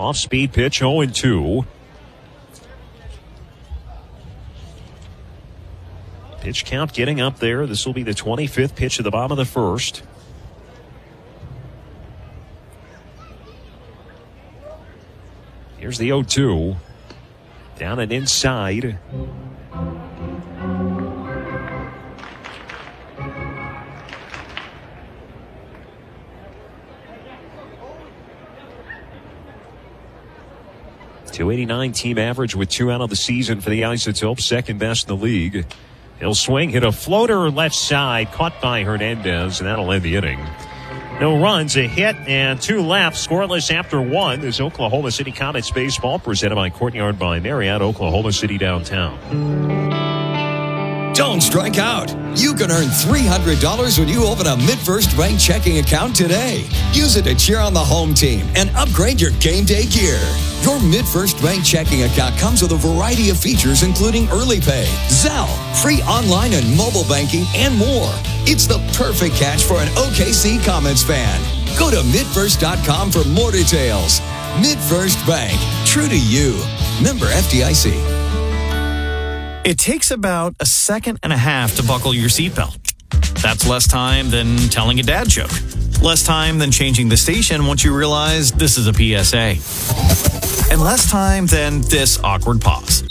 Off-speed pitch, 0-2. Pitch count getting up there. This will be the 25th pitch at the bottom of the first. Here's the 0-2. Down and inside. .289 team average with 2 out of the season for the Isotopes, second best in the league. He'll swing, hit a floater left side, caught by Hernandez, and that'll end the inning. No runs, a hit, and 2 left, scoreless after 1. This Oklahoma City Comets baseball presented by Courtyard by Marriott, Oklahoma City downtown. Don't strike out. You can earn $300 when you open a MidFirst Bank checking account today. Use it to cheer on the home team and upgrade your game day gear. Your MidFirst Bank checking account comes with a variety of features including early pay, Zelle, free online and mobile banking, and more. It's the perfect catch for an OKC Comets fan. Go to midfirst.com for more details. MidFirst Bank, true to you. Member FDIC. It takes about a second and a half to buckle your seatbelt. That's less time than telling a dad joke. Less time than changing the station once you realize this is a PSA. And less time than this awkward pause.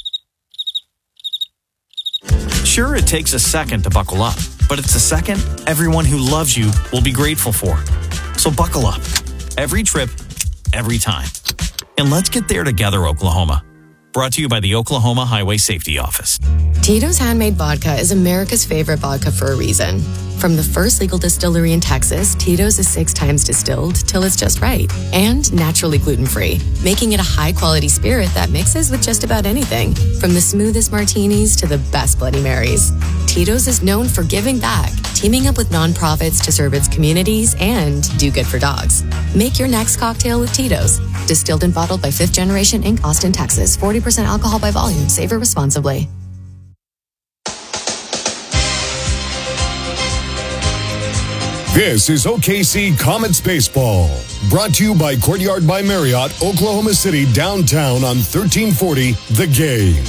Sure, it takes a second to buckle up, but it's a second everyone who loves you will be grateful for. So buckle up. Every trip, every time. And let's get there together, Oklahoma. Brought to you by the Oklahoma Highway Safety Office. Tito's Handmade Vodka is America's favorite vodka for a reason. From the first legal distillery in Texas, Tito's is 6 times distilled till it's just right. And naturally gluten-free, making it a high-quality spirit that mixes with just about anything. From the smoothest martinis to the best Bloody Marys. Tito's is known for giving back, teaming up with nonprofits to serve its communities and do good for dogs. Make your next cocktail with Tito's. Distilled and bottled by 5th Generation Inc., Austin, Texas. 40% alcohol by volume. Savor responsibly. This is OKC Comets Baseball. Brought to you by Courtyard by Marriott, Oklahoma City, downtown on 1340 The Game.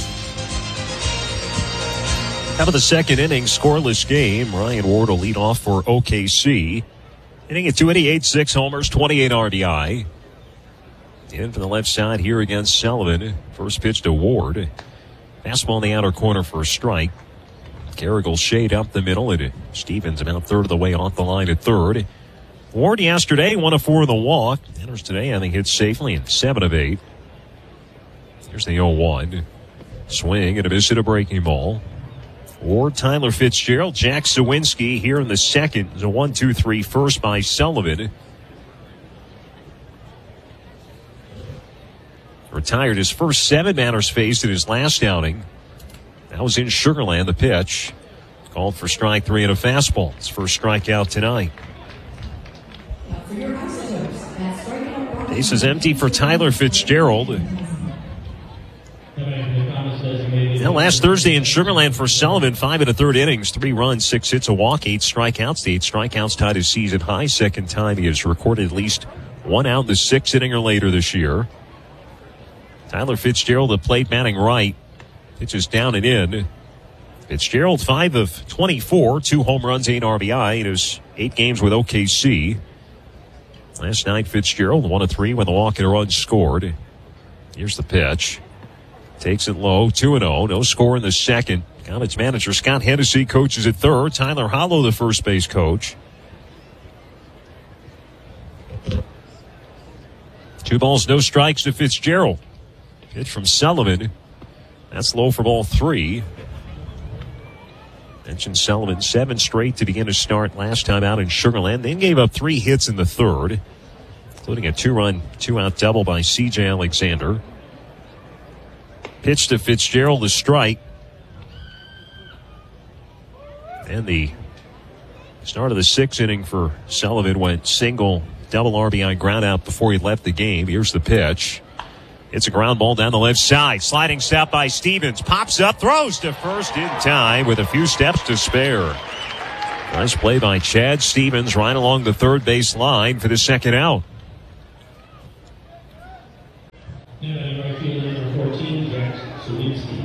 Top of the second inning, scoreless game. Ryan Ward will lead off for OKC. Hitting at 288, 6 homers, 28 RBI. In from the left side here against Sullivan. First pitch to Ward. Fastball in the outer corner for a strike. Carrigal shade up the middle, and Stevens about third of the way off the line at third. Ward yesterday, 1 of 4 in the walk. Enters today, I think, hits safely in 7 of 8. Here's the 0-1. Swing and a miss at a breaking ball. Ward, Tyler Fitzgerald, Jack Sawinski here in the second. There's a 1-2-3 first by Sullivan. Retired his first 7 batters faced in his last outing. That was in Sugar Land, the pitch. Called for strike 3 and a fastball. His first strikeout tonight. Base is empty for Tyler Fitzgerald. Now, last Thursday in Sugar Land for Sullivan, 5 1/3 innings, 3 runs, 6 hits, a walk, 8 strikeouts. The 8 strikeouts tied his season high. Second time he has recorded at least 1 out in the 6th inning or later this year. Tyler Fitzgerald, the plate batting right. Pitches down and in. Fitzgerald, 5 of 24, 2 home runs, 8 RBI in his 8 games with OKC. Last night, Fitzgerald, 1 of 3 with a walk and a run scored. Here's the pitch. Takes it low, 2-0. No score in the second. Comets manager Scott Hennessy coaches at third. Tyler Hollow, the first base coach. 2 balls, no strikes to Fitzgerald. Pitch from Sullivan. That's low for ball 3. Mentioned Sullivan, 7 straight to begin his start last time out in Sugar Land. Then gave up 3 hits in the third, including a 2-run, 2-out double by C.J. Alexander. Pitch to Fitzgerald, a strike. And the start of the 6th inning for Sullivan went single, double RBI ground out before he left the game. Here's the pitch. It's a ground ball down the left side. Sliding step by Stevens. Pops up, throws to first in time with a few steps to spare. Nice play by Chad Stevens right along the third base line for the second out. Right fielder number 14, Jack Sawinski.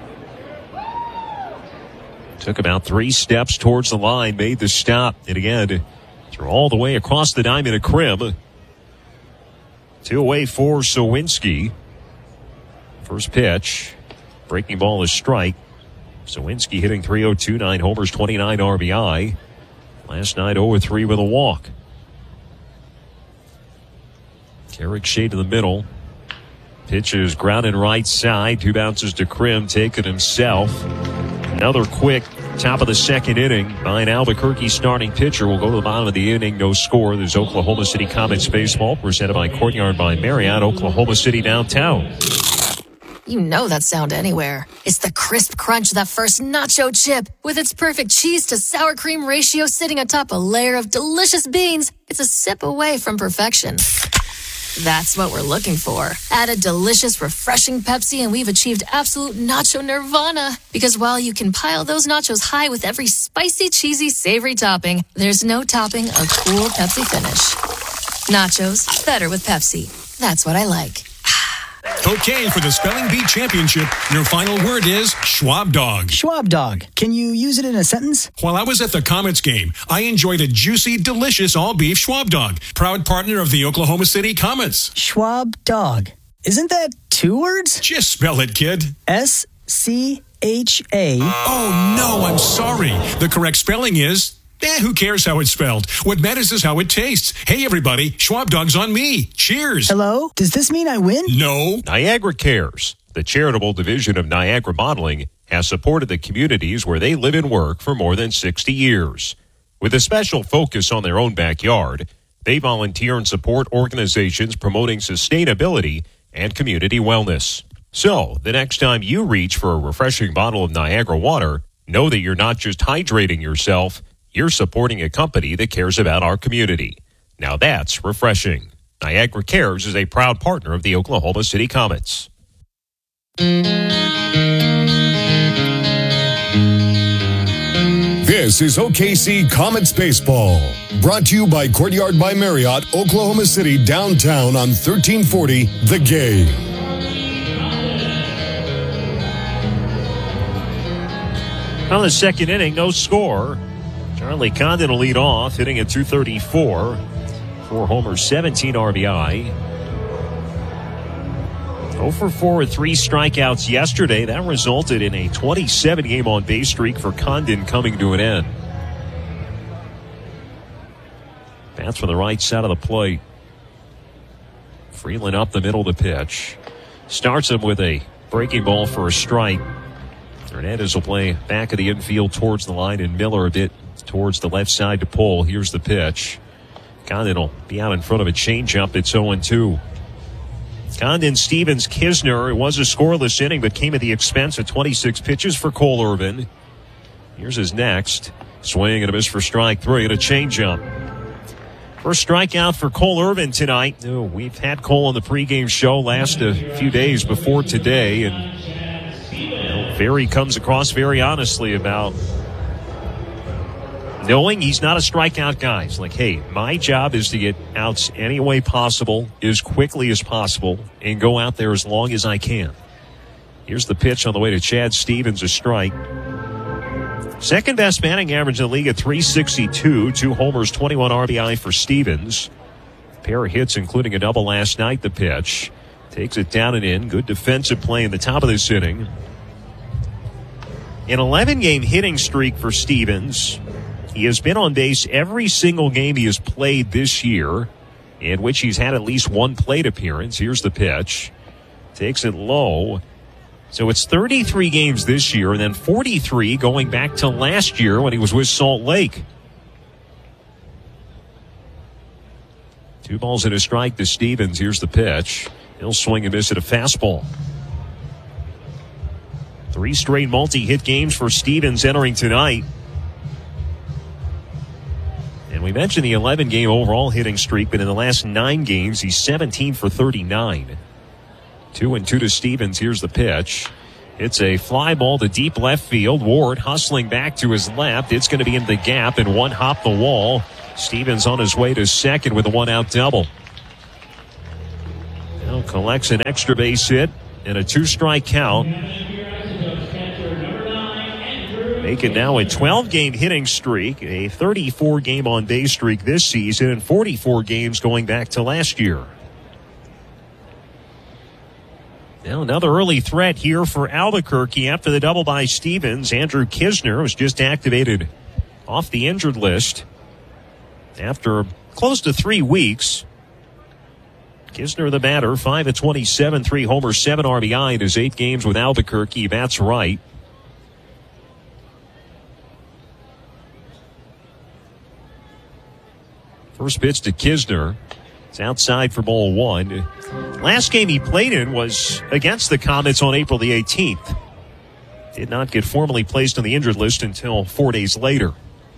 Took about 3 steps towards the line, made the stop, and again, threw all the way across the diamond at Krim. 2 away for Sawinski. First pitch. Breaking ball is strike. Sawinski hitting .302, 9 homers, 29 RBI. Last night 0-3 with a walk. Carrick shade to the middle. Pitch is grounded right side. 2 bounces to Krim, taking himself. Another quick top of the second inning by an Albuquerque starting pitcher. Will go to the bottom of the inning. No score. There's Oklahoma City Comets baseball presented by Courtyard by Marriott, Oklahoma City downtown. You know that sound anywhere. It's the crisp crunch of that first nacho chip. With its perfect cheese to sour cream ratio sitting atop a layer of delicious beans, it's a sip away from perfection. That's what we're looking for. Add a delicious, refreshing Pepsi and we've achieved absolute nacho nirvana. Because while you can pile those nachos high with every spicy, cheesy, savory topping, there's no topping a cool Pepsi finish. Nachos, better with Pepsi. That's what I like. Okay, for the Spelling Bee Championship, your final word is Schwab Dog. Schwab Dog. Can you use it in a sentence? While I was at the Comets game, I enjoyed a juicy, delicious all-beef Schwab Dog. Proud partner of the Oklahoma City Comets. Schwab Dog. Isn't that 2 words? Just spell it, kid. S-C-H-A. Oh, no, I'm sorry. The correct spelling is... who cares how it's spelled? What matters is how it tastes. Hey, everybody, Schwab Dog's on me. Cheers. Hello? Does this mean I win? No. Niagara Cares, the charitable division of Niagara Modeling, has supported the communities where they live and work for more than 60 years. With a special focus on their own backyard, they volunteer and support organizations promoting sustainability and community wellness. So, the next time you reach for a refreshing bottle of Niagara water, know that you're not just hydrating yourself, you're supporting a company that cares about our community. Now that's refreshing. Niagara Cares is a proud partner of the Oklahoma City Comets. This is OKC Comets Baseball. Brought to you by Courtyard by Marriott, Oklahoma City downtown on 1340 The Game. On the second inning, no score. Charlie Condon will lead off, hitting at .234. 4 homers, 17 RBI. 0 for 4 with 3 strikeouts yesterday. That resulted in a 27-game on-base streak for Condon coming to an end. That's from the right side of the plate. Freeland up the middle of the pitch. Starts him with a breaking ball for a strike. Hernandez will play back of the infield towards the line, and Miller a bit towards the left side to pull. Here's the pitch. Condon will be out in front of a changeup. It's 0-2. Condon, Stevens, Kisner. It was a scoreless inning, but came at the expense of 26 pitches for Cole Irvin. Here's his next. Swing and a miss for strike 3 and a changeup. First strikeout for Cole Irvin tonight. We've had Cole on the pregame show last a few days before today, and Ferry comes across very honestly about knowing he's not a strikeout guy. He's like, hey, my job is to get outs any way possible, as quickly as possible, and go out there as long as I can. Here's the pitch on the way to Chad Stevens, a strike. Second best batting average in the league at .362. 2 homers, 21 RBI for Stevens. Pair of hits, including a double last night. The pitch takes it down and in. Good defensive play in the top of this inning. An 11-game hitting streak for Stevens. He has been on base every single game he has played this year, in which he's had at least 1 plate appearance. Here's the pitch. Takes it low. So it's 33 games this year, and then 43 going back to last year when he was with Salt Lake. 2 balls and a strike to Stevens. Here's the pitch. He'll swing and miss at a fastball. 3 straight multi-hit games for Stevens entering tonight. And we mentioned the 11-game overall hitting streak, but in the last 9 games, he's 17 for 39. 2-2 to Stevens. Here's the pitch. It's a fly ball to deep left field. Ward hustling back to his left. It's going to be in the gap and 1 hop the wall. Stevens on his way to second with a 1-out double. Now collects an extra base hit and a 2-strike count. Making now a 12-game hitting streak, a 34-game on-base streak this season, and 44 games going back to last year. Now another early threat here for Albuquerque after the double by Stevens. Andrew Kisner was just activated off the injured list after close to 3 weeks. Kisner, the batter, 5 of 27, 3 homers, 7 RBI in his 8 games with Albuquerque. He bats right. First pitch to Kisner. It's outside for ball 1. Last game he played in was against the Comets on April the 18th. Did not get formally placed on the injured list until 4 days later.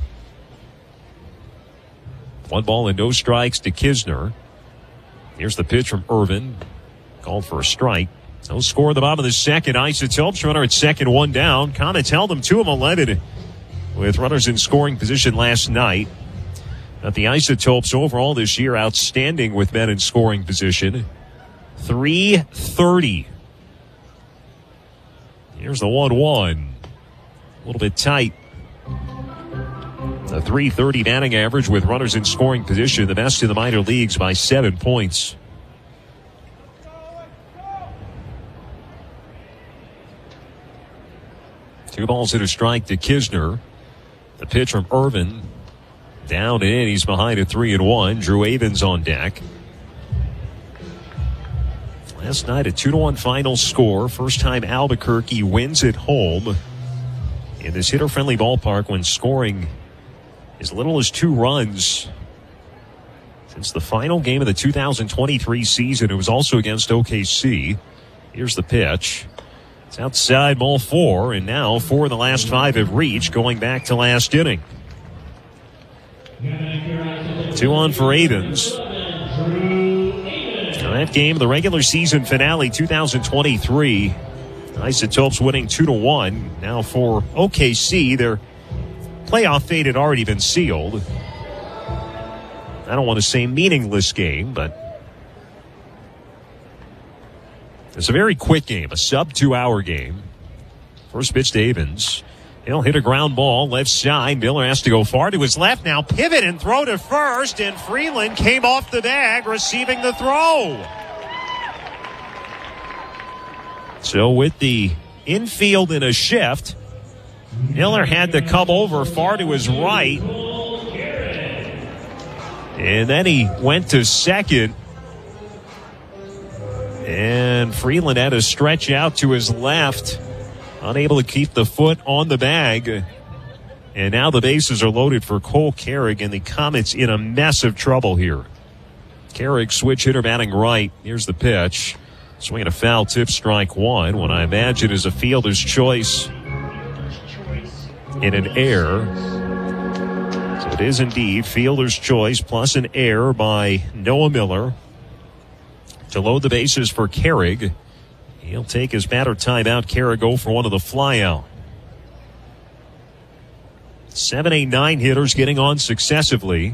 1 ball and no strikes to Kisner. Here's the pitch from Irvin. Called for a strike. No score at the bottom of the second. Isotopes runner at second, 1 down. Comets held them 2 of 11 with runners in scoring position last night. But the Isotopes overall this year outstanding with men in scoring position. 330. Here's the 1-1. A little bit tight. A 330 batting average with runners in scoring position, the best in the minor leagues by 7 points. Two balls and a strike to Kisner. The pitch from Irvin. Down and in. He's behind at 3-1. Drew Avens on deck. Last night a 2-1 final score. First time Albuquerque wins at home in this hitter-friendly ballpark when scoring as little as 2 runs since the final game of the 2023 season. It was also against OKC. Here's the pitch. It's outside, ball 4, and now 4 of the last 5 have reached, going back to last inning. 2 on for Avens. Now that game, the regular season finale 2023. Isotopes winning 2-1. Now for OKC, their playoff fate had already been sealed. I don't want to say meaningless game, but it's a very quick game, a sub-2-hour game. First pitch to Avens. He'll hit a ground ball, left side. Miller has to go far to his left now. Pivot and throw to first, and Freeland came off the bag, receiving the throw. So with the infield in a shift, Miller had to come over far to his right. And then he went to second. And Freeland had to stretch out to his left. Unable to keep the foot on the bag. And now the bases are loaded for Cole Carrig, and the Comets in a mess of trouble here. Carrig, switch hitter, batting right. Here's the pitch. Swinging a foul tip, strike 1. What I imagine is a fielder's choice in an error. So it is indeed fielder's choice plus an error by Noah Miller to load the bases for Carrig. He'll take his batter timeout. Carrig go for one of the flyout. 7, 8, 9 hitters getting on successively.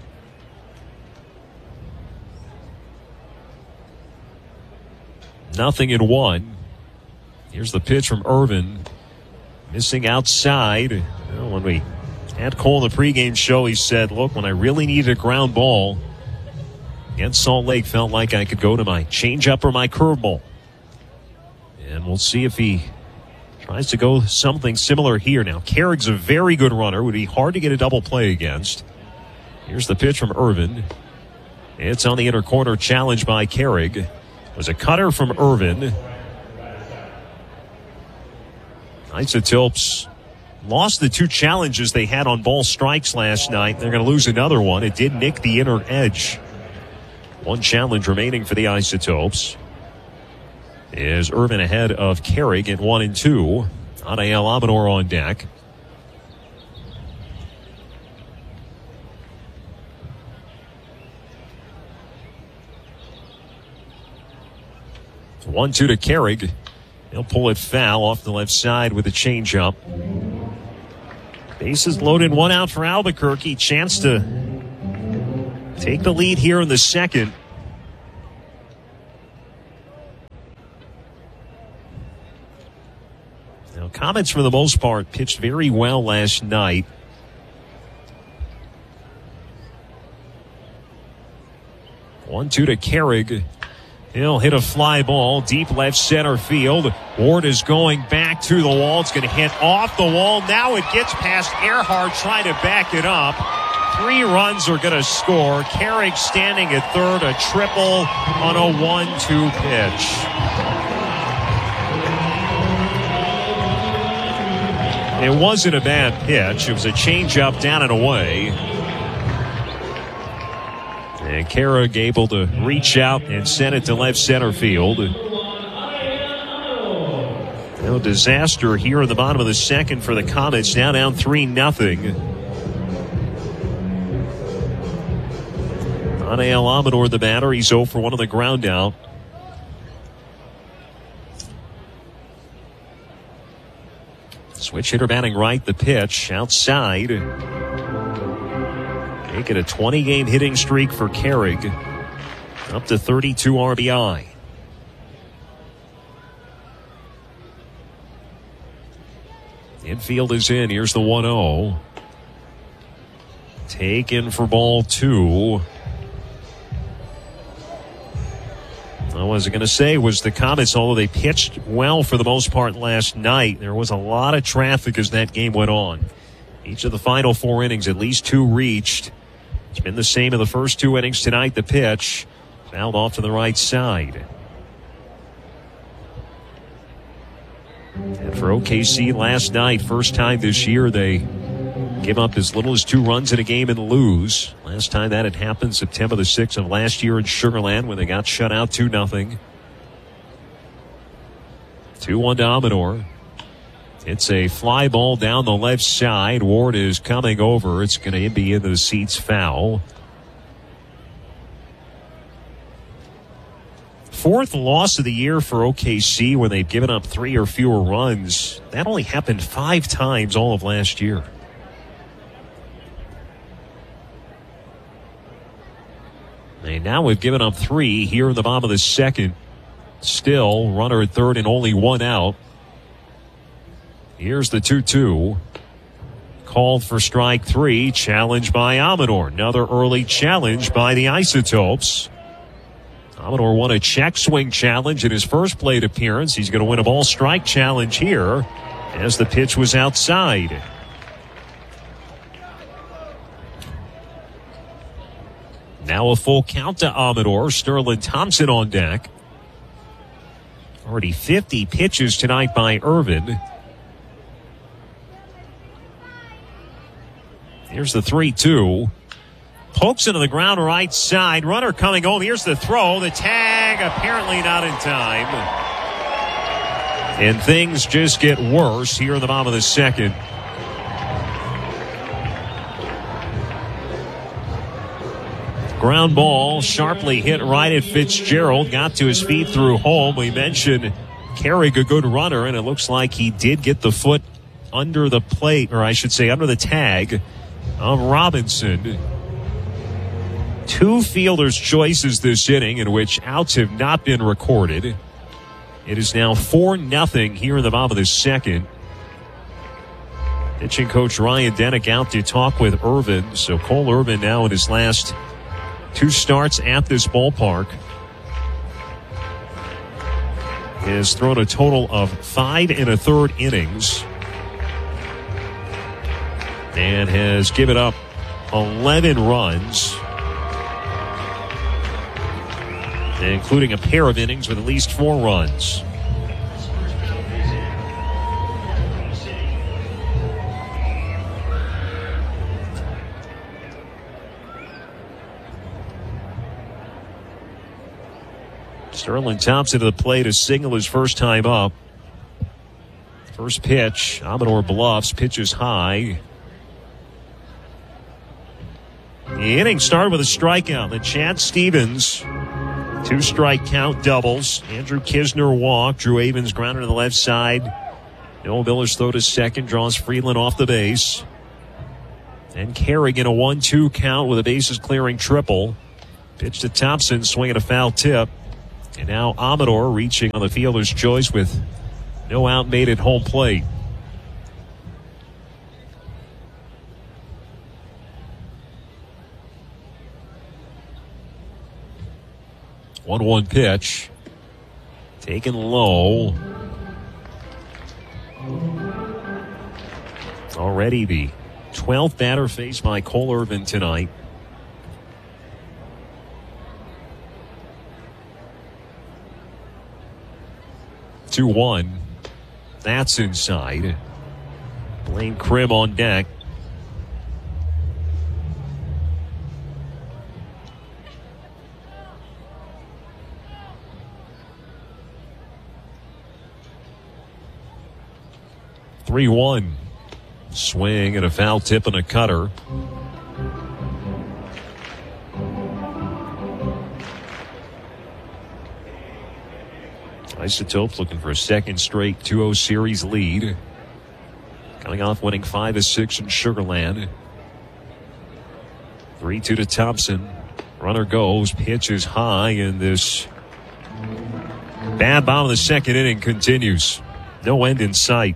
Nothing in 1. Here's the pitch from Irvin. Missing outside. Well, when we had Cole in the pregame show, he said, look, when I really needed a ground ball against Salt Lake, felt like I could go to my changeup or my curveball. And we'll see if he tries to go something similar here. Now, Carrick's a very good runner. Would be hard to get a double play against. Here's the pitch from Irvin. It's on the inner corner, challenged by Carrig. It was a cutter from Irvin. Isotopes lost the 2 challenges they had on ball strikes last night. They're going to lose another one. It did nick the inner edge. 1 challenge remaining for the Isotopes. Is Irvin ahead of Carrig at 1 and 2. Anael Amador on deck. It's 1-2 to Carrig. He'll pull it foul off the left side with a changeup. Bases loaded, 1 out for Albuquerque. Chance to take the lead here in the second. Now, Comets, for the most part, pitched very well last night. One-two to Carrig. He'll hit a fly ball deep left center field. Ward is going back to the wall. It's going to hit off the wall. Now it gets past Earhart trying to back it up. 3 runs are going to score. Carrig standing at third. A triple on a 1-2 pitch. It wasn't a bad pitch. It was a changeup down and away. And Carrig able to reach out and send it to left center field. No disaster here in the bottom of the second for the Comets. Now down 3-0. Anael Amador, the batter. He's 0 for 1 on the ground out. Switch hitter batting right. The pitch outside. Make it a 20-game hitting streak for Carrig. Up to 32 RBI. Infield is in. Here's the 1-0. Taken for ball 2. What was I going to say was the Comets, although they pitched well for the most part last night, there was a lot of traffic as that game went on. Each of the final 4 innings, at least 2 reached. It's been the same in the first 2 innings tonight. The pitch fouled off to the right side. And for OKC last night, first time this year, they give up as little as 2 runs in a game and lose. Last time that had happened September the 6th of last year in Sugar Land when they got shut out 2-0. 2-1 to Amador. It's a fly ball down the left side. Ward is coming over. It's going to be into the seats, foul. 4th loss of the year for OKC when they've given up 3 or fewer runs. That only happened 5 times all of last year. They now have given up 3 here in the bottom of the second. Still, runner at third and only 1 out. Here's the 2-2. Called for strike 3. Challenged by Amador. Another early challenge by the Isotopes. Amador won a check swing challenge in his first plate appearance. He's going to win a ball strike challenge here as the pitch was outside. Now a full count to Amador. Sterling Thompson on deck. Already 50 pitches tonight by Irvin. Here's the 3-2. Pokes into the ground right side. Runner coming home. Here's the throw. The tag apparently not in time. And things just get worse here in the bottom of the second. Ground ball sharply hit right at Fitzgerald. Got to his feet through home. We mentioned Carrig, a good runner, and it looks like he did get the foot under the plate, or I should say under the tag of Robinson. 2 fielders' choices this inning in which outs have not been recorded. It is now 4-0 here in the bottom of the second. Pitching coach Ryan Denick out to talk with Irvin. So Cole Irvin now in his last 2 starts at this ballpark has thrown a total of 5 1/3 innings and has given up 11 runs, including a pair of innings with at least 4 runs. Sterling Thompson to the plate to signal his first time up. First pitch, Amador bluffs, pitches high. The inning started with a strikeout. The Chad Stevens 2-strike count doubles. Andrew Kisner walked. Drew Avens grounded to the left side. Noah Miller's throw to second draws Freeland off the base. And Carrig in a 1-2 count with a bases clearing triple. Pitch to Thompson, swinging a foul tip. And now Amador reaching on the fielder's choice with No out made at home plate. One pitch. Taken low. Already the 12th batter faced by Cole Irvin tonight. Two one. That's inside. Blaine Crim on deck. Three one. Swing and a foul tip and a cutter. Isotopes looking for a second straight 2-0 series lead. Coming off winning 5-6 in Sugar Land. 3-2 to Thompson. Runner goes, pitches high, and this bad bottom of the second inning continues. No end in sight.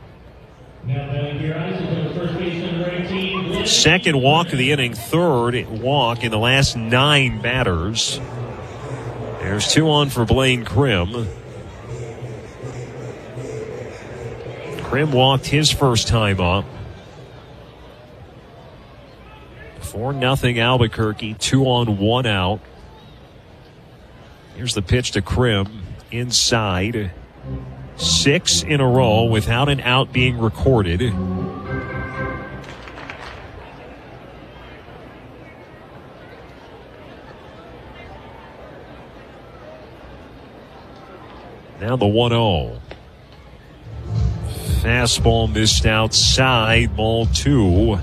Second walk of the inning, third walk in the last 9 batters. There's 2 on for Blaine Crim. Crim walked his first time up. 4-0 Albuquerque, 2 on, 1 out. Here's the pitch to Crim. Inside. 6 in a row without an out being recorded. Now the 1-0. Fastball missed outside, ball 2.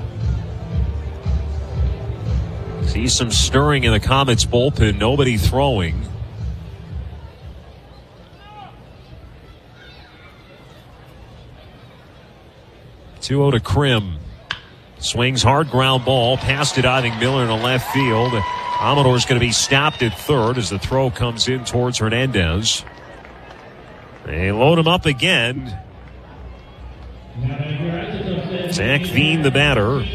See some stirring in the Comets bullpen, nobody throwing. Two 0 to Crim. Swings hard ground ball past it, diving Miller in the left field. Amador's going to be stopped at third as the throw comes in towards Hernandez. They load him up again. Zach Veen, the batter.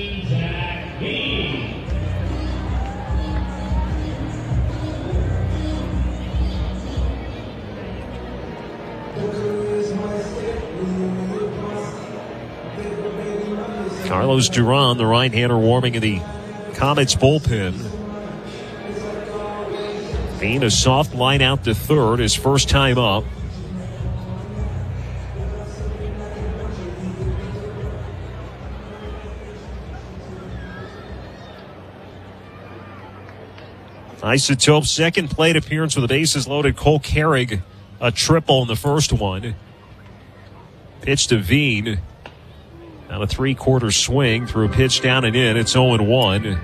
Carlos Duran, the right-hander, warming in the Comets bullpen. Veen, a soft line out to third, his first time up. Isotope's second plate appearance with the bases loaded. Cole Carrig, a triple in the first one. Pitch to Veen. Now a 3/4 swing through a pitch down and in. It's 0-1.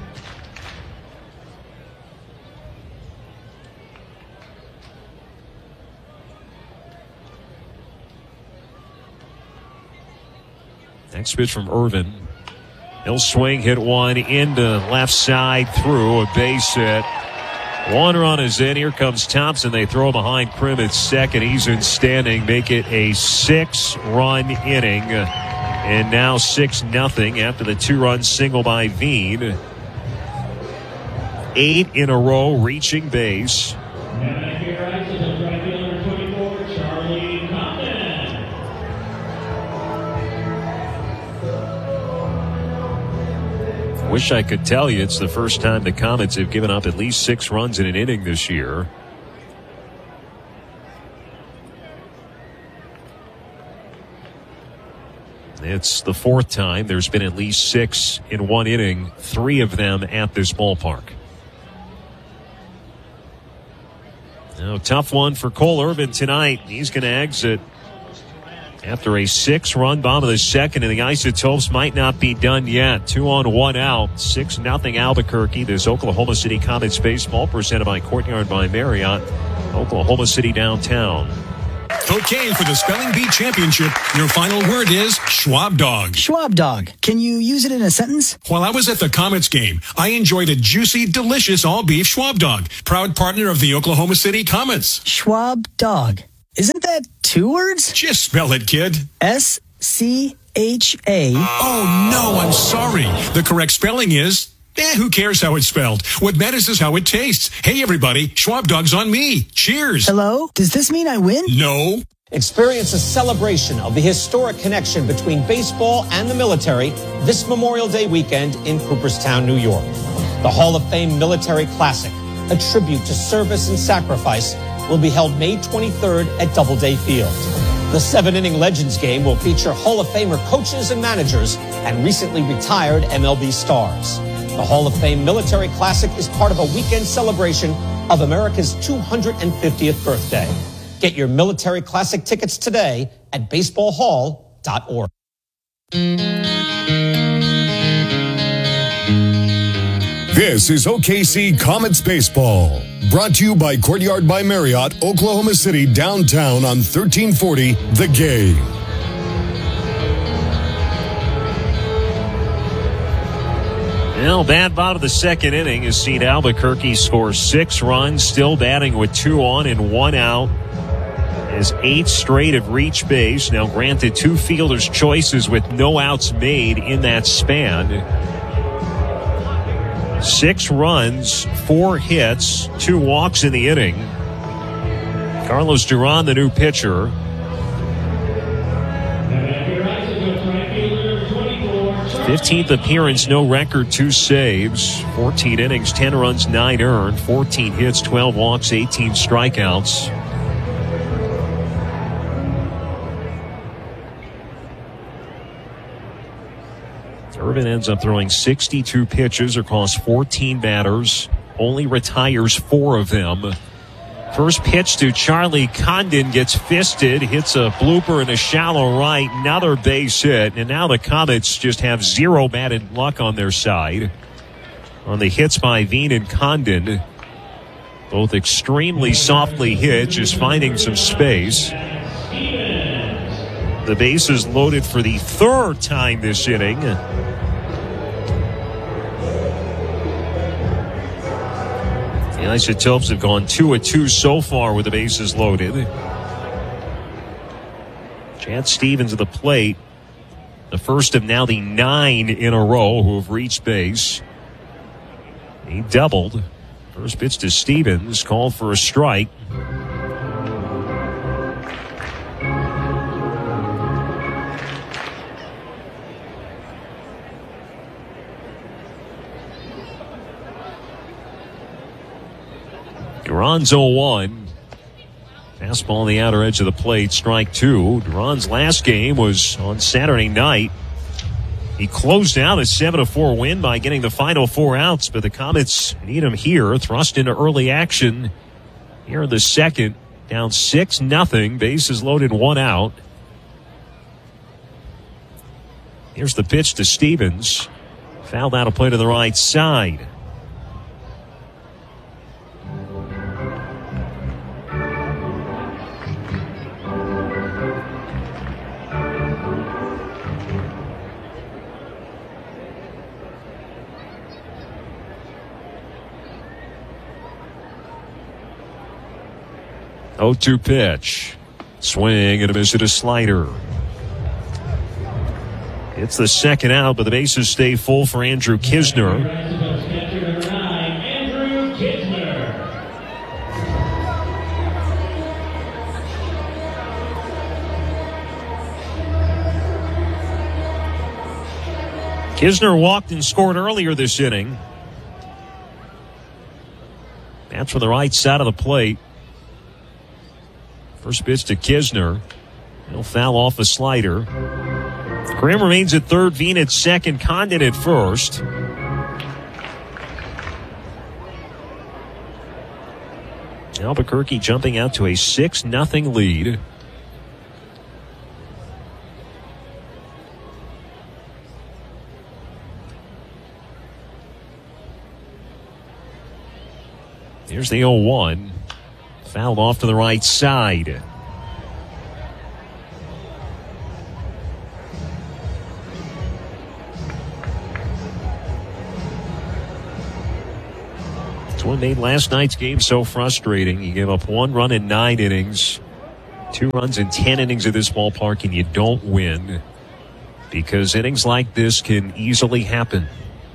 Next pitch from Irvin. He'll swing, hit one into left side through a base hit. 1 run is in. Here comes Thompson. They throw behind Crim at second. He's in standing. Make it a 6-run inning. And now 6-0 after the 2-run single by Veen. 8 in a row reaching base. Wish I could tell you it's the first time the Comets have given up at least 6 runs in an inning this year. It's the 4th time there's been at least 6 in one inning, 3 of them at this ballpark. Now, tough one for Cole Irvin tonight. He's going to exit after a 6-run bomb of the second, and the Isotopes might not be done yet. 2 on, 1 out. 6-0 Albuquerque. This Oklahoma City Comets baseball presented by Courtyard by Marriott, Oklahoma City downtown. Okay, for the Spelling Bee Championship, your final word is Schwab Dog. Schwab Dog. Can you use it in a sentence? While I was at the Comets game, I enjoyed a juicy, delicious all-beef Schwab Dog. Proud partner of the Oklahoma City Comets. Schwab Dog. Isn't that that 2 words? Just spell it, kid. S-C-H-A. Oh, no, I'm sorry. The correct spelling is... who cares how it's spelled? What matters is how it tastes. Hey, everybody, Schwab Dog's on me. Cheers. Hello? Does this mean I win? No. Experience a celebration of the historic connection between baseball and the military this Memorial Day weekend in Cooperstown, New York. The Hall of Fame Military Classic, a tribute to service and sacrifice, will be held May 23rd at Doubleday Field. The 7-inning Legends game will feature Hall of Famer coaches and managers and recently retired MLB stars. The Hall of Fame Military Classic is part of a weekend celebration of America's 250th birthday. Get your Military Classic tickets today at baseballhall.org. This is OKC Comets Baseball, brought to you by Courtyard by Marriott, Oklahoma City, downtown on 1340 The Game. Well, bad bottom of the second inning has seen Albuquerque score 6 runs, still batting with 2 on and 1 out. As 8 straight have reached base. Now granted 2 fielders' choices with no outs made in that span. 6 runs, 4 hits, 2 walks in the inning. Carlos Duran, the new pitcher. 15th appearance, no record, 2 saves, 14 innings, 10 runs, 9 earned, 14 hits, 12 walks, 18 strikeouts. Irvin ends up throwing 62 pitches across 14 batters, only retires 4 of them. First pitch to Charlie Condon gets fisted, hits a blooper in a shallow right, another base hit, and now the Comets just have 0 batted luck on their side. On the hits by Veen and Condon, both extremely softly hit, just finding some space. The bases loaded for the 3rd time this inning. The Isotopes have gone 2-2 so far with the bases loaded. Chad Stevens at the plate. The first of now the 9 in a row who have reached base. He doubled. First pitch to Stevens, called for a strike. Duran's 0-1. Fastball on the outer edge of the plate, strike 2. Duran's last game was on Saturday night. He closed out a 7-4 win by getting the final 4 outs, but the Comets need him here. Thrust into early action here in the second. Down 6-0. Bases loaded, 1 out. Here's the pitch to Stevens. Fouled out a play to the right side. Oh, 0-2 pitch. Swing and a miss at a slider. It's the second out, but the bases stay full for Andrew Knizner. Knizner walked and scored earlier this inning. That's from the right side of the plate. First pitch to Knizner. He'll foul off a slider. Graham remains at third, Veen at second, Condon at first. Albuquerque jumping out to a 6-0 lead. Here's the 0-1. Fouled off to the right side. It's what made last night's game so frustrating. He gave up 1 run in 9 innings. 2 runs in 10 innings at this ballpark and you don't win, because innings like this can easily happen.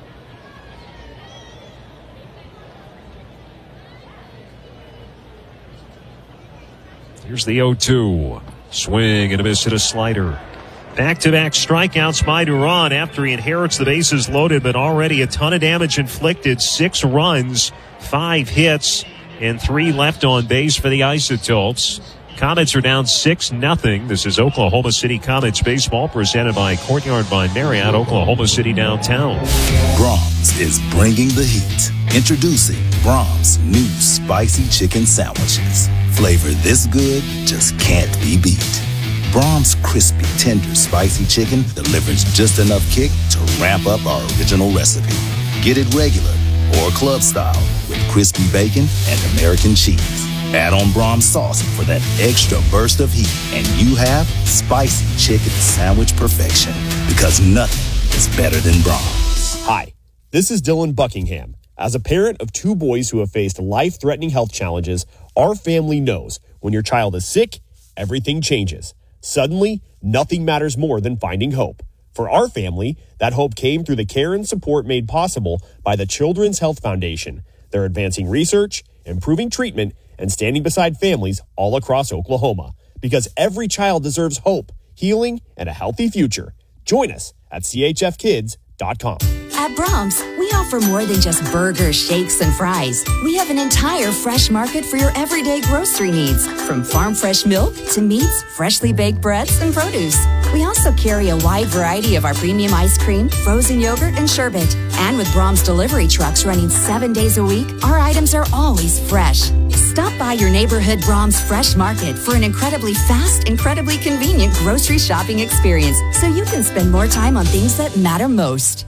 Here's the 0-2. Swing and a miss at a slider. Back-to-back strikeouts by Duran after he inherits the bases loaded, but already a ton of damage inflicted. 6 runs, 5 hits, and 3 left on base for the Isotopes. Comets are down 6-0. This is Oklahoma City Comets baseball, presented by Courtyard by Marriott, Oklahoma City downtown. Brahms is bringing the heat. Introducing Brahms new spicy chicken sandwiches. Flavor this good just can't be beat. Brahms crispy, tender, spicy chicken delivers just enough kick to ramp up our original recipe. Get it regular or club style with crispy bacon and American cheese. Add on Brahms sauce for that extra burst of heat, and you have spicy chicken sandwich perfection, because nothing is better than Brahms. Hi, this is Dylan Buckingham. As a parent of 2 boys who have faced life-threatening health challenges, our family knows when your child is sick, everything changes. Suddenly, nothing matters more than finding hope. For our family, that hope came through the care and support made possible by the Children's Health Foundation. They're advancing research, improving treatment, and standing beside families all across Oklahoma. Because every child deserves hope, healing, and a healthy future. Join us at chfkids.com. At Brahms, we offer more than just burgers, shakes, and fries. We have an entire fresh market for your everyday grocery needs, from farm fresh milk to meats, freshly baked breads, and produce. We also carry a wide variety of our premium ice cream, frozen yogurt, and sherbet. And with Brahms delivery trucks running 7 days a week, our items are always fresh. Stop by your neighborhood Brahms Fresh Market for an incredibly fast, incredibly convenient grocery shopping experience, so you can spend more time on things that matter most.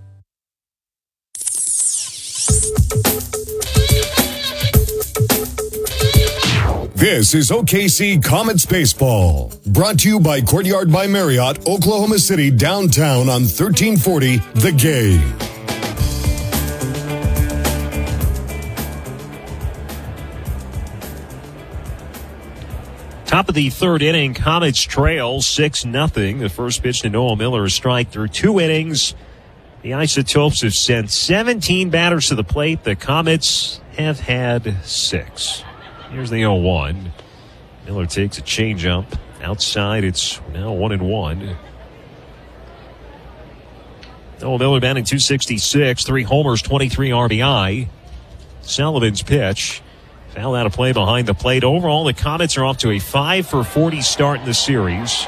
This is OKC Comets Baseball, brought to you by Courtyard by Marriott, Oklahoma City downtown on 1340 The Game. Top of the 3rd inning, Comets trail 6-0. The first pitch to Noah Miller, a strike through 2 innings. The Isotopes have sent 17 batters to the plate. The Comets have had 6. Here's the 0-1. Miller takes a changeup. Outside, it's now 1-1. Noah Miller batting .266, 3 homers, 23 RBI. Sullivan's pitch. Foul out of play behind the plate. Overall, the Comets are off to a 5-for-40 start in the series.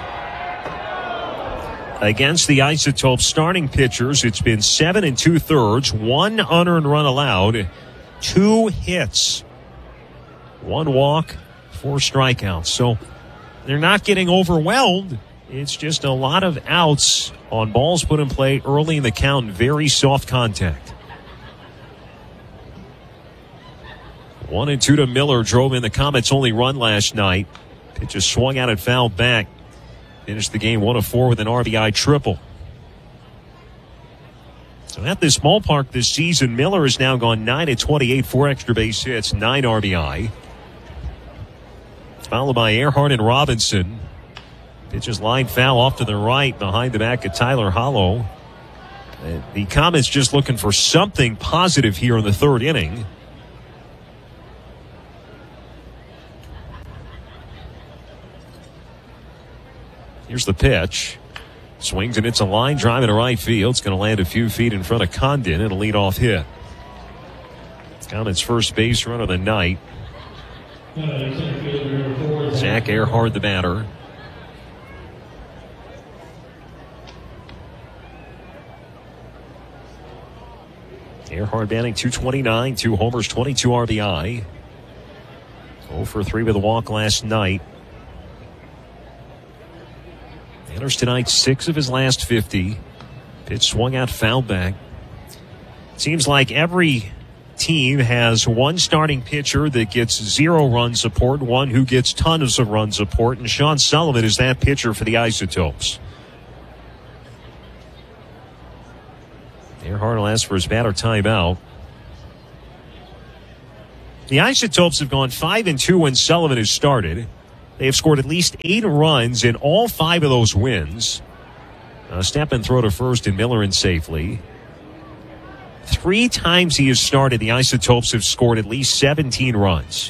Against the Isotopes starting pitchers, it's been 7 2/3, 1 unearned run allowed, 2 hits, 1 walk, 4 strikeouts. So they're not getting overwhelmed. It's just a lot of outs on balls put in play early in the count. Very soft contact. 1-2 to Miller. Drove in the Comets' only run last night. Pitch is swung out and fouled back. Finished the game 1-4 with an RBI triple. So at this ballpark this season, Miller has now gone 9-28, 4 extra base hits, 9 RBI. Followed by Earhart and Robinson. Pitches line foul off to the right behind the back of Tyler Hollow. The Comets just looking for something positive here in the 3rd inning. Here's the pitch. Swings and it's a line drive into right field. It's going to land a few feet in front of Condon and a leadoff hit. Comets' first base run of the night. Zach Earhart, the batter. Earhart batting .229, 2 homers, 22 RBI. 0-for-3 with a walk last night. Enters tonight 6 of his last 50. Pitch swung out, fouled back. Seems like every team has one starting pitcher that gets 0 run support, one who gets tons of run support, and Sean Sullivan is that pitcher for the Isotopes. Earhart will ask for his batter timeout. The Isotopes have gone 5-2 when Sullivan has started. They have scored at least 8 runs in all 5 of those wins. Step and throw to first, and Miller in safely. 3 times he has started, the Isotopes have scored at least 17 runs.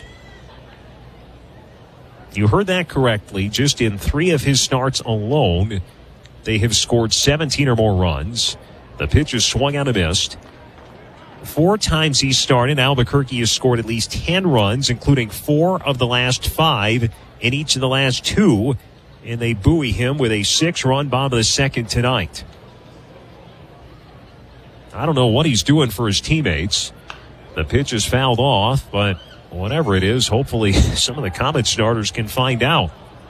You heard that correctly. Just in 3 of his starts alone, they have scored 17 or more runs. The pitch is swung out and missed. 4 times he started, Albuquerque has scored at least 10 runs, including 4 of the last 5 in each of the last 2. And they buoy him with a 6-run bomb of the second tonight. I don't know what he's doing for his teammates. The pitch is fouled off, but whatever it is, hopefully some of the Comet starters can find out.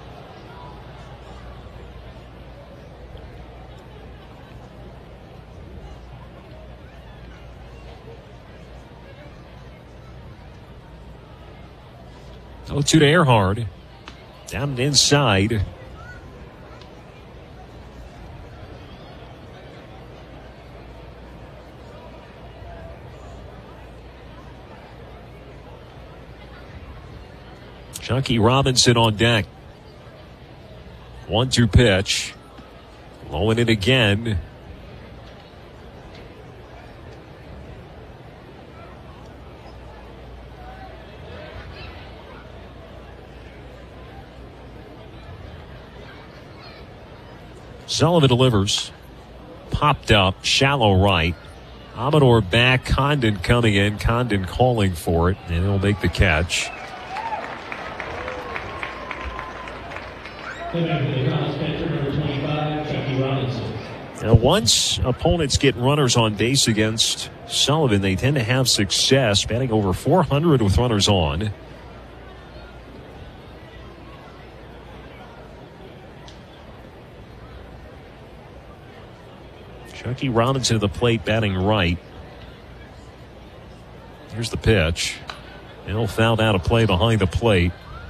Oh, 2 to Earhart. Down and inside. Chucky Robinson on deck. 1-2 pitch. Blowing it again. Sullivan delivers. Popped up. Shallow right. Amador back. Condon coming in. Condon calling for it. And he'll make the catch. Now, once opponents get runners on base against Sullivan, they tend to have success, batting over 400 with runners on. Chucky Robinson to the plate, batting right. Here's the pitch. He'll foul out a play behind the plate.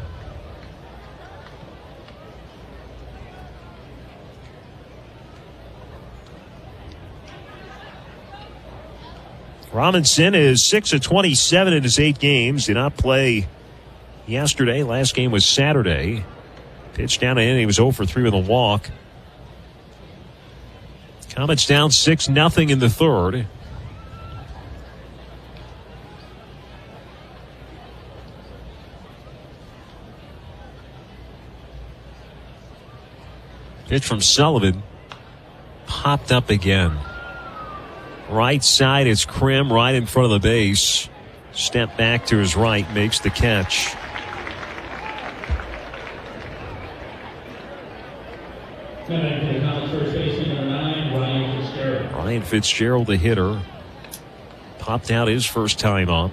Robinson is 6 of 27 in his 8 games. Did not play yesterday. Last game was Saturday. Pitched down and in. He was 0 for 3 with a walk. Comets down 6-0 in the third. Pitch from Sullivan. Popped up again. Right side is Krim right in front of the base. Step back to his right, makes the catch. Ryan Fitzgerald, the hitter. Popped out his first time up.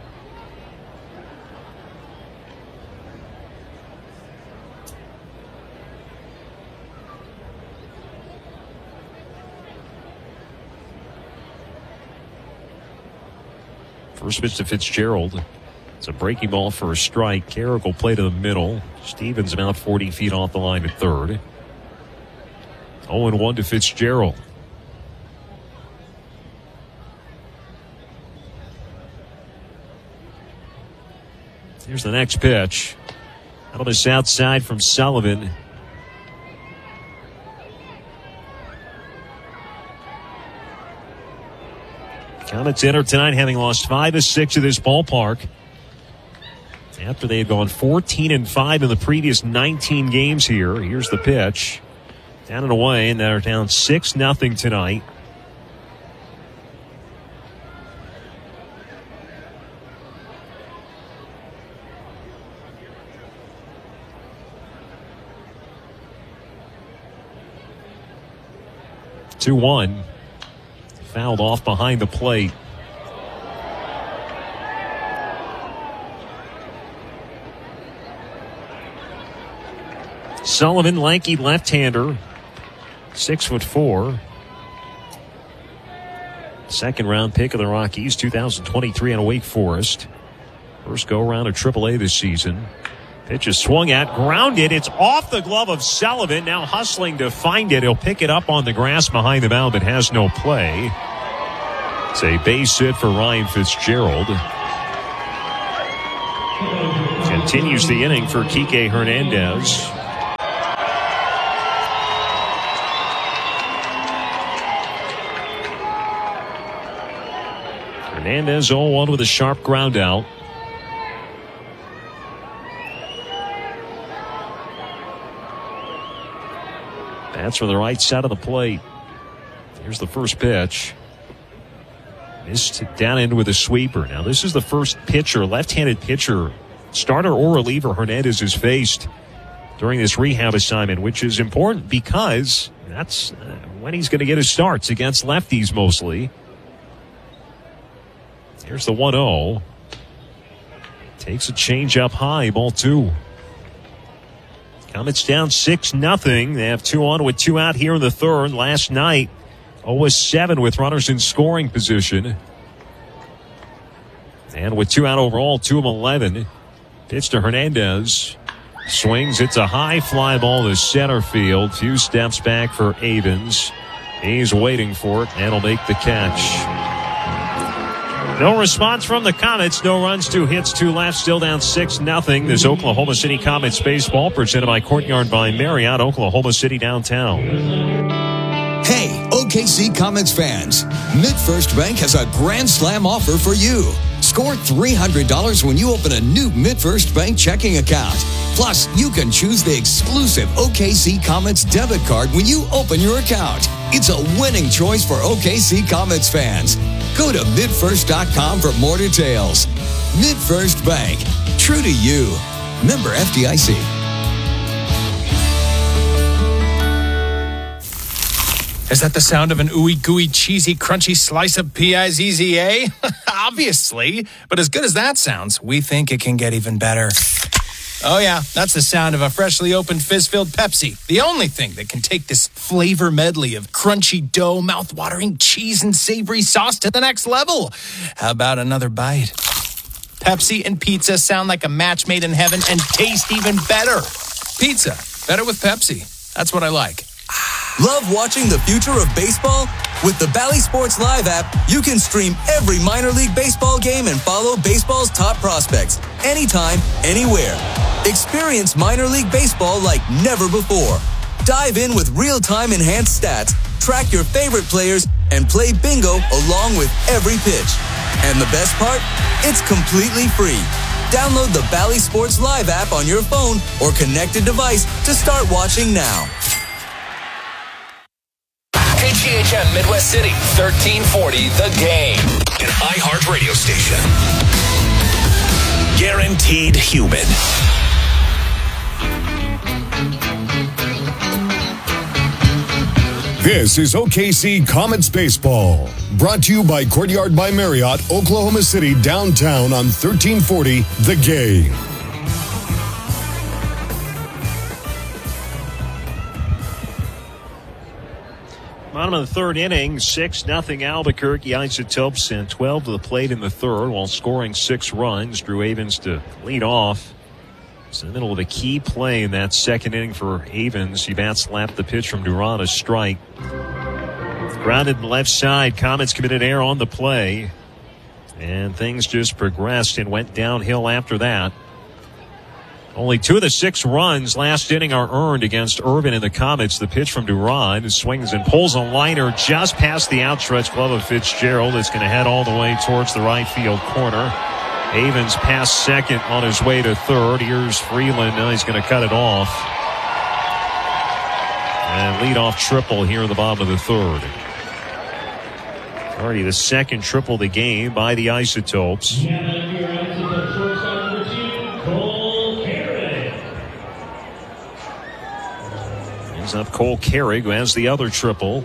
First pitch to Fitzgerald. It's a breaking ball for a strike. Carrick will play to the middle. Stevens about 40 feet off the line at third. 0-1 to Fitzgerald. Here's the next pitch. Out of the south side from Sullivan. Comets enter tonight having lost 5 of 6 at this ballpark. After they had gone 14-5 in the previous 19 games here. Here's the pitch. Down and away, and they're down 6-0 tonight. Two 2-1. Fouled off behind the plate. Sullivan, lanky left-hander, 6'4". Second round pick of the Rockies, 2023 out of Wake Forest. First go around of AAA this season. Pitch is swung at, grounded. It's off the glove of Sullivan. Now hustling to find it. He'll pick it up on the grass behind the mound, but has no play. It's a base hit for Ryan Fitzgerald. And Continues the inning for Kike Hernandez. Hernandez 0-1 with a sharp ground out. That's from the right side of the plate. Here's the first pitch. Missed down in with a sweeper. Now this is the first pitcher, left-handed pitcher, starter or reliever Hernandez has faced during this rehab assignment, which is important because that's when he's going to get his starts against lefties mostly. Here's the 1-0. Takes a change up high, ball 2. Comets down 6-0. They have 2 on with 2 out here in the third. Last night, 0-7 with runners in scoring position. And with 2 out overall, 2 of 11. Pitch to Hernandez. Swings. It's a high fly ball to center field. Few steps back for Avens. He's waiting for it, and he'll make the catch. No response from the Comets. No runs, 2 hits, 2 left. Still down 6-0. This Oklahoma City Comets baseball presented by Courtyard by Marriott, Oklahoma City downtown. Hey, OKC Comets fans. MidFirst Bank has a Grand Slam offer for you. Score $300 when you open a new MidFirst Bank checking account. Plus, you can choose the exclusive OKC Comets debit card when you open your account. It's a winning choice for OKC Comets fans. Go to midfirst.com for more details. MidFirst Bank. True to you. Member FDIC. Is that the sound of an ooey gooey cheesy crunchy slice of P-I-Z-Z-A? Obviously. But as good as that sounds, we think it can get even better. Oh yeah, that's the sound of a freshly opened fizz-filled Pepsi. The only thing that can take this flavor medley of crunchy dough, mouth-watering cheese, and savory sauce to the next level. How about another bite? Pepsi and pizza sound like a match made in heaven and taste even better. Pizza, better with Pepsi. That's what I like. Love watching the future of baseball? With the Bally Sports Live app, you can stream every minor league baseball game and follow baseball's top prospects anytime, anywhere. Experience minor league baseball like never before. Dive in with real-time enhanced stats, track your favorite players, and play bingo along with every pitch. And the best part? It's completely free. Download the Bally Sports Live app on your phone or connected device to start watching now. KGHM Midwest City, 1340 The Game. An iHeart radio station. Guaranteed human. This is OKC Comets Baseball. Brought to you by Courtyard by Marriott, Oklahoma City, downtown on 1340 The Game. Bottom of the third inning, 6-0 Albuquerque Isotopes sent 12 to the plate in the third while scoring 6 runs. Drew Avens to lead off. It's in the middle of a key play in that second inning for Avens. He bat slapped the pitch from Duran, a strike. Grounded left side. Comets committed error on the play. And things just progressed and went downhill after that. Only 2 of the 6 runs last inning are earned against Irvin and the Comets. The pitch from Duran swings and pulls a liner just past the outstretched glove of Fitzgerald. It's going to head all the way towards the right field corner. Avens past second on his way to third. Here's Freeland. Now he's going to cut it off. And leadoff triple here in the bottom of the third. Already the second triple of the game by the Isotopes. Brings up Cole Carrig, who has the other triple.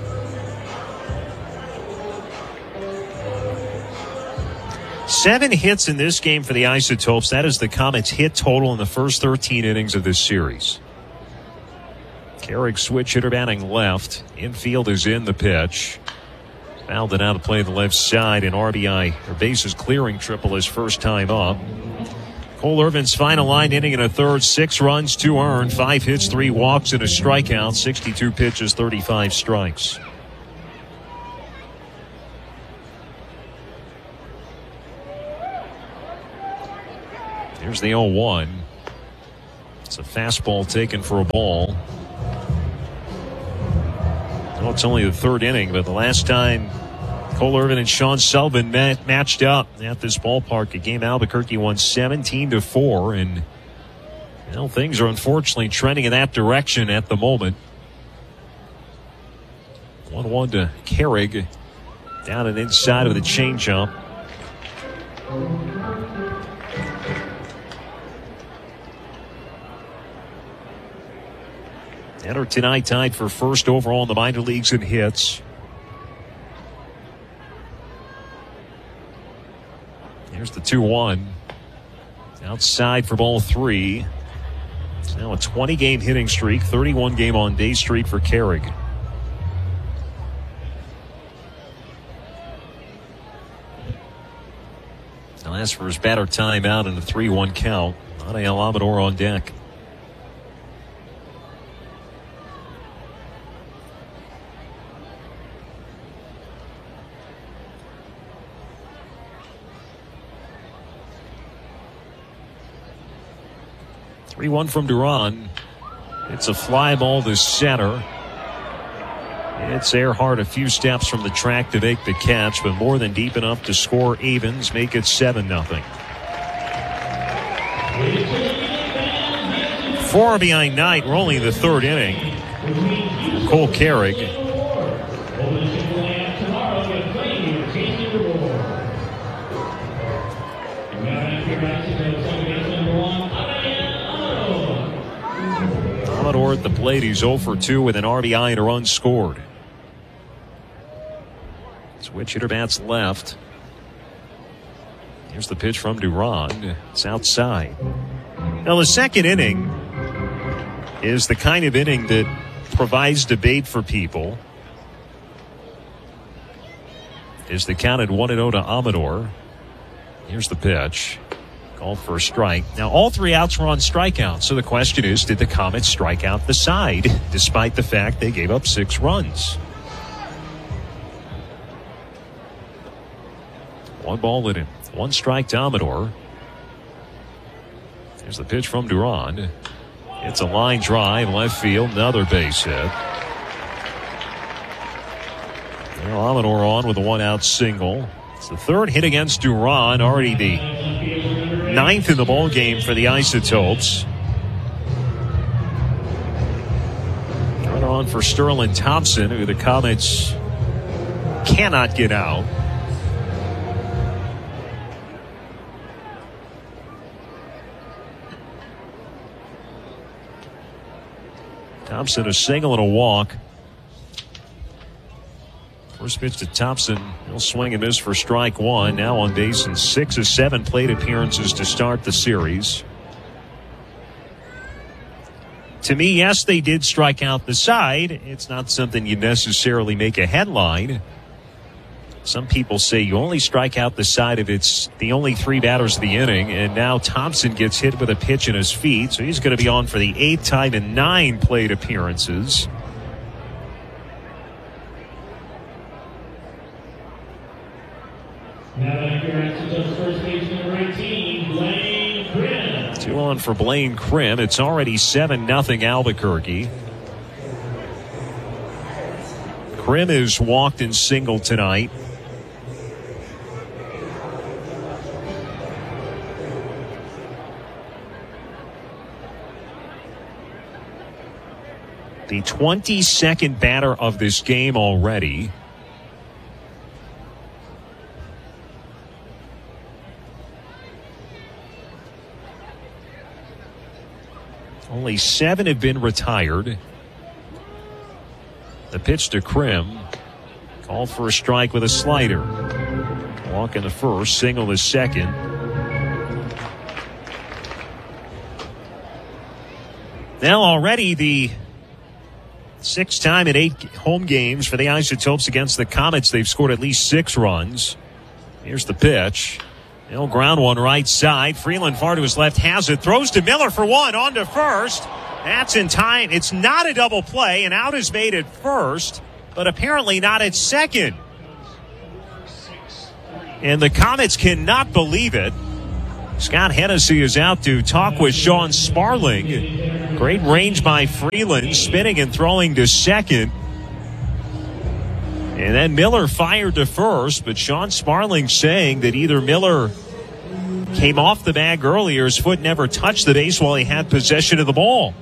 Seven hits in this game for the Isotopes. That is the Comets' hit total in the first 13 innings of this series. Carrig switch hitter batting left. Infield is in the pitch. Fouled it out to play the left side. An RBI, or bases clearing triple his first time up. Cole Irvin's final line inning in a third. 6 runs, 2 earned, 5 hits, 3 walks, and a strikeout. 62 pitches, 35 strikes. Here's the 0-1. It's a fastball taken for a ball. Well, it's only the third inning, but the last time Cole Irvin and Sean Sullivan matched up at this ballpark, a game Albuquerque won 17-4, and things are unfortunately trending in that direction at the moment. 1-1 to Carrig, down and inside of the changeup. Enter tonight tied for first overall in the minor leagues in hits. Here's the 2-1. Outside for ball 3. It's now a 20-game hitting streak, 31-game on-base streak for Carrig. Now that's for his batter timeout and a 3-1 count. Anael Amador on deck. One from Duran. It's a fly ball to center. It's Earhart a few steps from the track to make the catch, but more than deep enough to score Avens, make it 7-0. Four behind Knight. We're only in the third inning. Cole Carrig. Amador at the plate. He's 0 for 2 with an RBI and a run scored. Switch hitter bats left. Here's the pitch from Duran. It's outside. Now the second inning is the kind of inning that provides debate for people. Is the count at 1-0 to Amador. Here's the pitch. Called for a strike. Now, all three outs were on strikeouts. So the question is, did the Comets strike out the side, despite the fact they gave up 6 runs? 1 ball in him. 1 strike to Amador. Here's the pitch from Duran. It's a line drive, left field, another base hit. Well, Amador on with a 1-out single. It's the third hit against Duran, already the 9th in the ball game for the Isotopes. Runner on for Sterling Thompson, who the Comets cannot get out. Thompson a single and a walk. First pitch to Thompson. He'll swing and miss for strike 1. Now on base in 6 of 7 plate appearances to start the series. To me, yes, they did strike out the side. It's not something you necessarily make a headline. Some people say you only strike out the side if it's the only 3 batters of the inning. And now Thompson gets hit with a pitch in his feet. So he's going to be on for the 8th time in 9 plate appearances. First baseman number 18, Blaine Krim. 2 on for Blaine Krim. It's already 7-0 Albuquerque. Krim is walked and singled tonight. The 22nd batter of this game already. Only 7 have been retired. The pitch to Krim. Called for a strike with a slider. Walk in the first, single the second. Now already the 6th time in 8 home games for the Isotopes against the Comets. They've scored at least 6 runs. Here's the pitch. He'll ground one right side. Freeland far to his left has it. Throws to Miller for 1 on to first. That's in time. It's not a double play. An out is made at first, but apparently not at second. And the Comets cannot believe it. Scott Hennessy is out to talk with Sean Sparling. Great range by Freeland, spinning and throwing to second. And then Miller fired to first, but Sean Sparling saying that either Miller came off the bag earlier, his foot never touched the base while he had possession of the ball.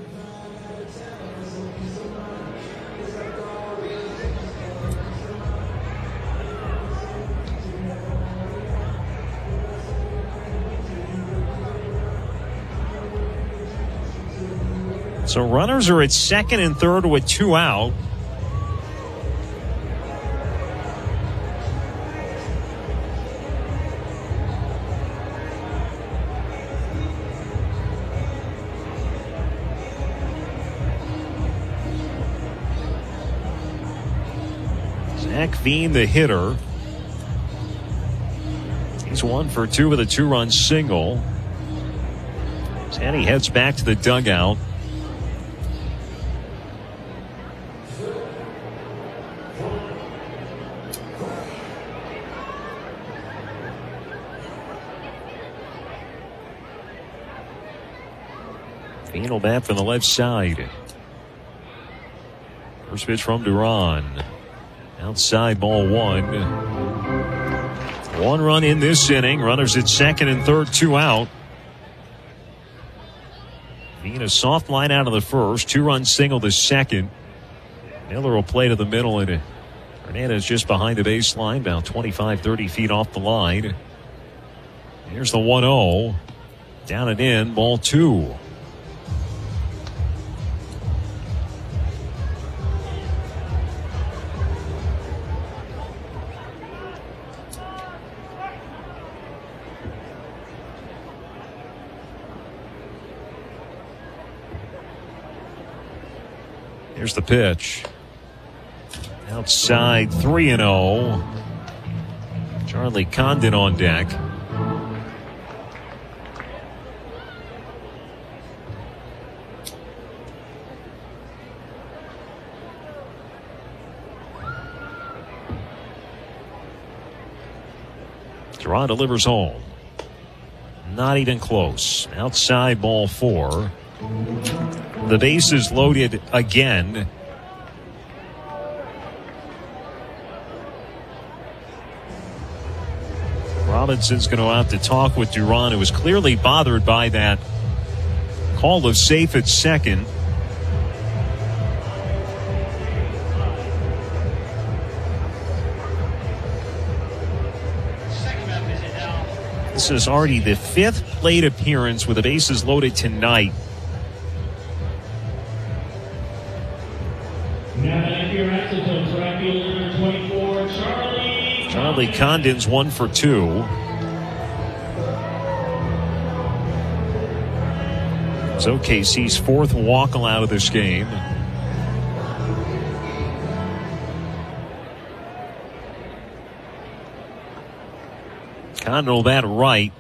So runners are at second and third with 2 out. Zach Veen, the hitter. He's 1 for 2 with a 2-run single. Sandy heads back to the dugout. Veen will bat from the left side. First pitch from Duran. Outside, ball 1. 1 run in this inning. Runners at second and third, 2 out. Veen a soft line out of the first. 2-run single to second. Miller will play to the middle, and Hernandez just behind the baseline, about 25-30 feet off the line. Here's the 1-0. Down and in, ball 2. Here's the pitch. Outside, 3-0. Charlie Condon on deck. Duran delivers home. Not even close. Outside, ball 4. The base is loaded again. Robinson's going to have to talk with Duran, who was clearly bothered by that call of safe at second. This is already the 5th plate appearance with the bases loaded tonight. Charlie Condon's 1 for 2. It's OKC's 4th walk allowed of this game. Condon will bat right.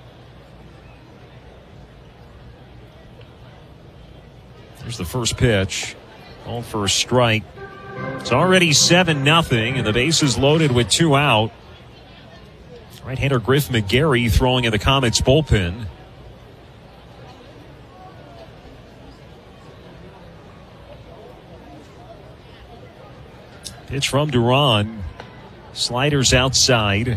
Here's the first pitch. Called for a strike. It's already 7-0, and the base is loaded with 2 out. Right-hander Griff McGarry throwing in the Comets bullpen. Pitch from Duran. Sliders outside.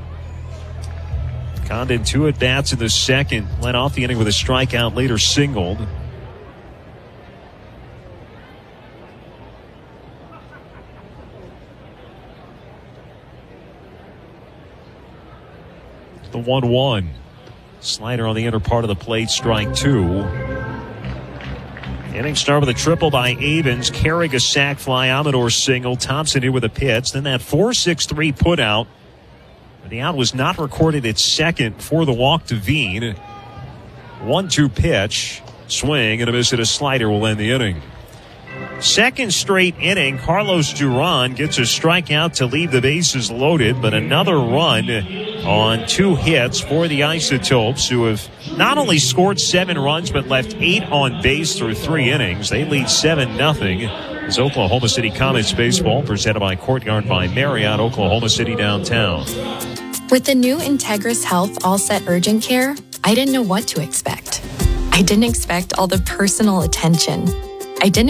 Condon 2 at-bats in the second. Led off the inning with a strikeout, later singled. The 1-1. Slider on the inner part of the plate, strike 2. Inning start with a triple by Avens. Carrick a sac fly, Amador single, Thompson in with a pitch. Then that 4-6-3 put out. The out was not recorded at second for the walk to Veen. 1-2 pitch. Swing and a miss at a slider will end the inning. Second straight inning, Carlos Duran gets a strikeout to leave the bases loaded, but another run on 2 hits for the Isotopes, who have not only scored 7 runs but left 8 on base through 3 innings. They lead 7-0. It's Oklahoma City Comets baseball, presented by Courtyard by Marriott, Oklahoma City downtown. With the new Integris Health All Set Urgent Care, I didn't know what to expect. I didn't expect all the personal attention. I didn't